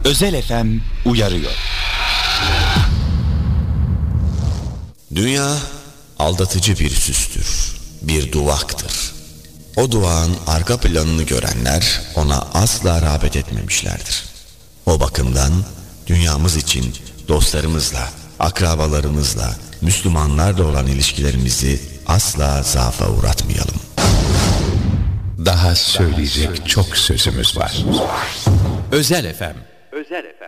Özel FM uyarıyor. Dünya aldatıcı bir süstür, bir duvaktır. O duvağın arka planını görenler ona asla rağbet etmemişlerdir. O bakımdan dünyamız için dostlarımızla, akrabalarımızla, Müslümanlarla olan ilişkilerimizi asla zaafa uğratmayalım. Daha söyleyecek çok sözümüz var. Özel FM. Özel FM.